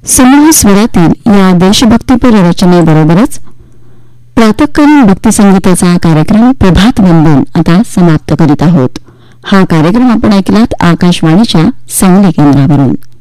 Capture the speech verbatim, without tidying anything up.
समूह स्वरातील या देशभक्तीपर रचनेबरोबरच प्रातःकालीन भक्तिसंगीताचा कार्यक्रम प्रभात वंदन आता समाप्त करीत आहोत. हा कार्यक्रम आपण ऐकलात आकाशवाणीच्या सांगली केंद्रावरून.